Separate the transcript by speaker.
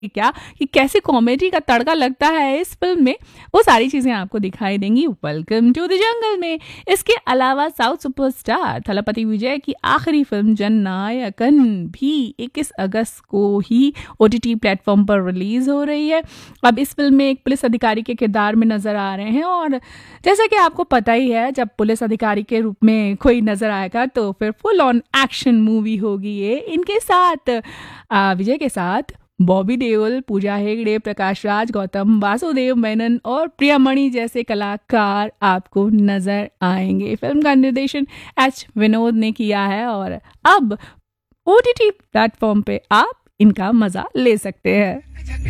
Speaker 1: क्या कि कैसे कॉमेडी का तड़का लगता है इस फिल्म में, वो सारी चीज़ें आपको दिखाई देंगी वेलकम टू द जंगल में। इसके अलावा साउथ सुपरस्टार थलपति विजय की आखिरी फिल्म जननायकन भी 21 अगस्त को ही ओटीटी प्लेटफॉर्म पर रिलीज हो रही है। अब इस फिल्म में एक पुलिस अधिकारी के किरदार में नजर आ रहे हैं, और जैसा कि आपको पता ही है जब पुलिस अधिकारी के रूप में कोई नजर आएगा तो फिर फुल ऑन एक्शन मूवी होगी ये। इनके साथ विजय के साथ बॉबी देओल, पूजा हेगड़े, प्रकाश राज, गौतम वासुदेव मेनन और प्रियामणि जैसे कलाकार आपको नजर आएंगे। फिल्म का निर्देशन एच विनोद ने किया है और अब ओटीटी प्लेटफॉर्म पे आप इनका मजा ले सकते हैं।